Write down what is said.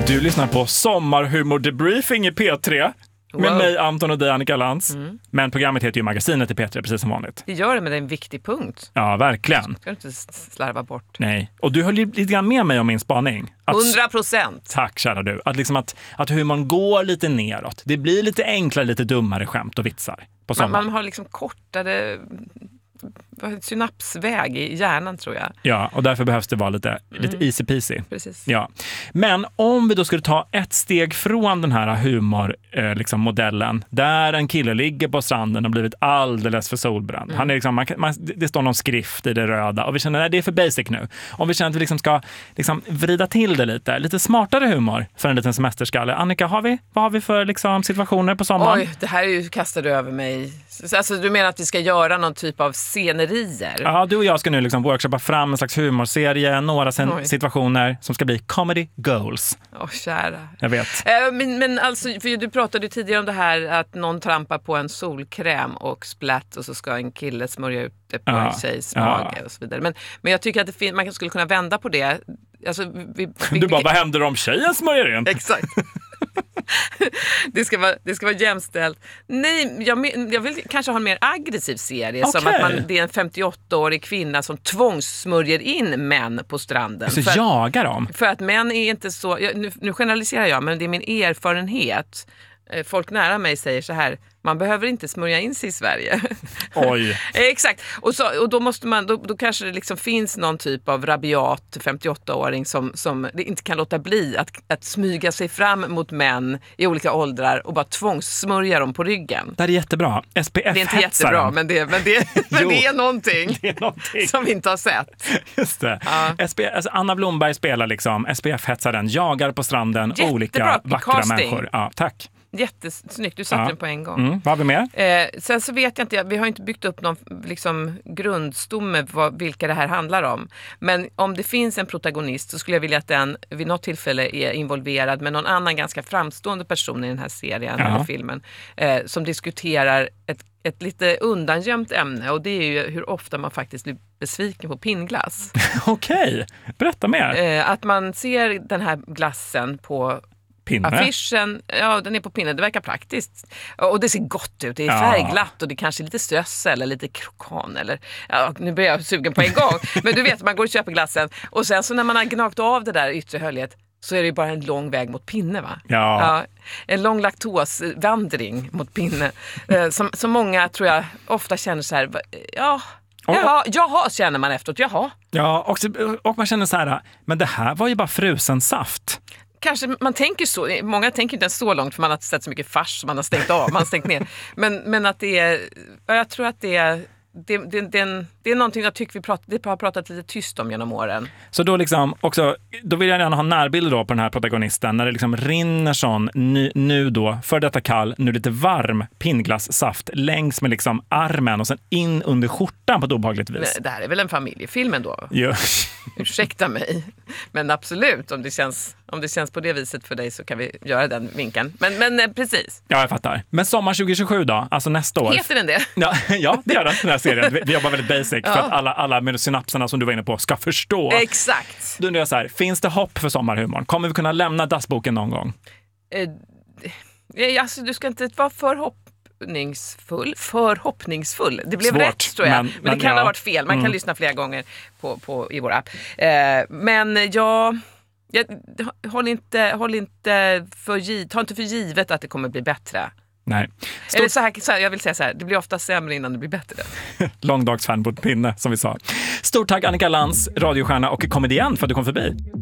Du lyssnar på Sommarhumor debriefing i P3 med mig Anton och dig Annika Lantz. Men programmet heter ju Magasinet i P3 precis som vanligt. Det gör det, men det är en viktig punkt. Ja, verkligen. Ska du inte slarva bort. Nej, och du höll lite grann med mig om min spaning. 100%. Tack kära du. Att humorn går lite neråt. Det blir lite enklare, lite dummare skämt och vitsar på sommaren. Man har liksom kortare synapsväg i hjärnan, tror jag. Ja, och därför behövs det vara lite easy peasy. Precis. Ja. Men om vi då skulle ta ett steg från den här humormodellen där en kille ligger på stranden och blivit alldeles för solbränd. Han är liksom, det står någon skrift i det röda och vi känner att det är för basic nu. Om vi känner att vi liksom ska vrida till det lite smartare humor för en liten semesterskalle. Annika, vad har vi för situationer på sommaren? Oj, det här är ju kastade över mig. Alltså, du menar att vi ska göra någon typ av scenerier? Ja, du och jag ska nu workshoppa fram en slags humorserie, några situationer som ska bli comedy goals. Kära. Jag vet. Men alltså, för du pratade ju tidigare om det här att någon trampar på en solkräm och splatt och så ska en kille smörja ut det på en tjejs mage och så vidare. Men jag tycker att man skulle kunna vända på det. Alltså, du bara, vad händer om tjejen smörjer in? Exakt. Det ska vara jämställt. Nej, jag vill kanske ha en mer aggressiv serie. Okay. Som att det är en 58-årig kvinna som tvångssmörjer in män på stranden. Så jagar dem? För att män är inte så... Nu generaliserar jag, men det är min erfarenhet. Folk nära mig säger så här: man behöver inte smörja in sig i Sverige. Oj. Exakt. Och då måste man, då kanske det liksom finns någon typ av rabiat 58-åring som det inte kan låta bli att smyga sig fram mot män i olika åldrar och bara tvångssmörja dem på ryggen. Det är jättebra. SPF-hetsaren. Det är inte jättebra, men det är någonting, som vi inte har sett. Just det. Alltså Anna Blomberg spelar SPF-hetsaren, jagar på stranden olika vackra casting. Människor. Ja, tack. Jättesnyggt, du satte den på en gång. Vad har vi mer? Sen så vet jag inte, vi har inte byggt upp någon grundstomme vilka det här handlar om. Men om det finns en protagonist så skulle jag vilja att den vid något tillfälle är involverad med någon annan ganska framstående person i den här serien eller filmen som diskuterar ett lite undangömt ämne, och det är ju hur ofta man faktiskt blir besviken på pinnglass. Okej, berätta mer. Att man ser den här glassen på pinne. Affischen, den är på pinne. Det verkar praktiskt. Och det ser gott ut. Det är färgglatt och det är kanske lite strössel eller lite krokan. Eller, nu blir jag sugen på en gång. Men du vet, man går och köper glassen. Och sen så när man har gnagt av det där yttre höljet så är det ju bara en lång väg mot pinne, va? Ja. En lång laktosvandring mot pinne. Som många, tror jag, ofta känner så här... Jaha, känner man efteråt. Jaha. Ja, och man känner så här, men det här var ju bara frusen saft. Kanske man tänker så, många tänker inte ens så långt för man har sett så mycket fars som man har stängt av, man har stängt ner. Men att det är, jag tror att det är någonting jag tycker vi har pratat lite tyst om genom åren. Så då då vill jag gärna ha närbild då på den här protagonisten när det rinner sån nu då för detta kall, nu lite varm pinnglassaft längs med armen och sen in under skjortan på ett obehagligt vis. Men det här är väl en familjefilm ändå? Ja. Ursäkta mig. Men absolut, om det känns på det viset för dig så kan vi göra den vinkeln. Men precis. Ja, jag fattar. Men sommar 2027 då? Alltså nästa år. Heter den det? Ja, det gör den här serien. Vi jobbar väldigt basic för att alla med synapserna som du var inne på ska förstå. Exakt. Du undrar så här, finns det hopp för sommarhumorn? Kommer vi kunna lämna dassboken någon gång? Alltså, du ska inte vara förhoppningsfull. Det blev svårt, rätt, tror jag. Men det kan ha varit fel. Man kan lyssna flera gånger i vår app. Men ta inte för givet att det kommer bli bättre. Nej. Eller så här, jag vill säga så här, det blir ofta sämre innan det blir bättre. Långdagsfan på pinne, som vi sa. Stort tack Annika Lantz, radiostjärna och komediant, för att du kom förbi.